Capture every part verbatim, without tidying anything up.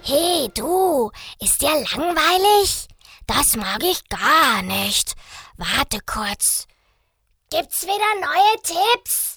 Hey du, ist dir langweilig? Das mag ich gar nicht. Warte kurz. Gibt's wieder neue Tipps?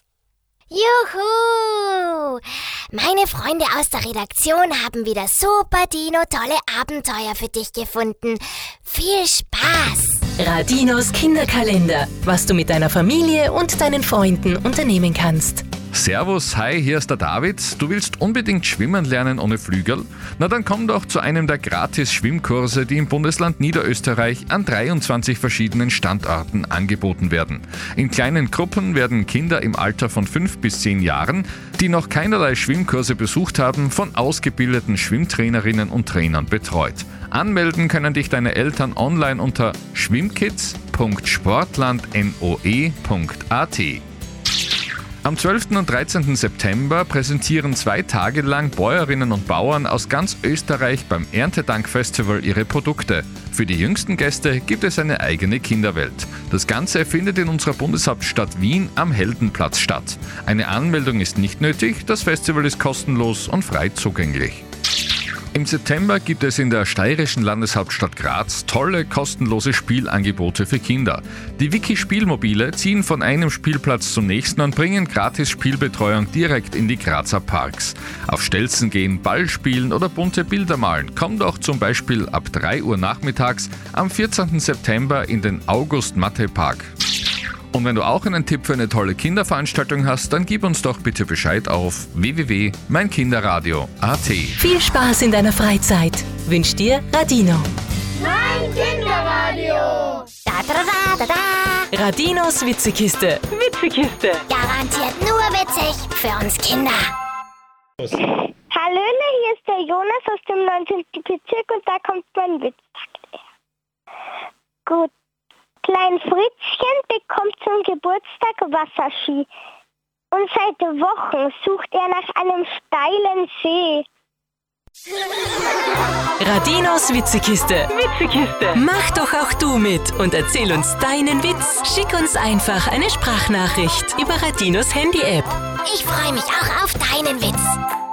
Juhu! Meine Freunde aus der Redaktion haben wieder super Dino tolle Abenteuer für dich gefunden. Viel Spaß! Radinos Kinderkalender, was du mit deiner Familie und deinen Freunden unternehmen kannst. Servus, hi, hier ist der David. Du willst unbedingt schwimmen lernen ohne Flügel? Na dann komm doch zu einem der Gratis-Schwimmkurse, die im Bundesland Niederösterreich an dreiundzwanzig verschiedenen Standorten angeboten werden. In kleinen Gruppen werden Kinder im Alter von fünf bis zehn Jahren, die noch keinerlei Schwimmkurse besucht haben, von ausgebildeten Schwimmtrainerinnen und Trainern betreut. Anmelden können dich deine Eltern online unter schwimmkids punkt sportlandnoe punkt at. Am zwölften und dreizehnten September präsentieren zwei Tage lang Bäuerinnen und Bauern aus ganz Österreich beim Erntedankfestival ihre Produkte. Für die jüngsten Gäste gibt es eine eigene Kinderwelt. Das Ganze findet in unserer Bundeshauptstadt Wien am Heldenplatz statt. Eine Anmeldung ist nicht nötig, das Festival ist kostenlos und frei zugänglich. Im September gibt es in der steirischen Landeshauptstadt Graz tolle, kostenlose Spielangebote für Kinder. Die Wiki-Spielmobile ziehen von einem Spielplatz zum nächsten und bringen gratis Spielbetreuung direkt in die Grazer Parks. Auf Stelzen gehen, Ball spielen oder bunte Bilder malen. Komm doch zum Beispiel ab drei Uhr nachmittags am vierzehnten September in den August-Matte-Park. Und wenn du auch einen Tipp für eine tolle Kinderveranstaltung hast, dann gib uns doch bitte Bescheid auf w w w punkt mein kinderradio punkt a t. Viel Spaß in deiner Freizeit wünscht dir Radino. Mein Kinderradio. Da da da da da. Radinos Witzekiste. Witzekiste. Garantiert nur witzig für uns Kinder. Hallöle, hier ist der Jonas aus dem neunzehnten Bezirk und da kommt mein Witz. Gut. Klein Fritzchen bekommt zum Geburtstag Wasserski. Und seit Wochen sucht er nach einem steilen See. Radinos Witzekiste. Witzekiste. Mach doch auch du mit und erzähl uns deinen Witz. Schick uns einfach eine Sprachnachricht über Radinos Handy-App. Ich freue mich auch auf deinen Witz.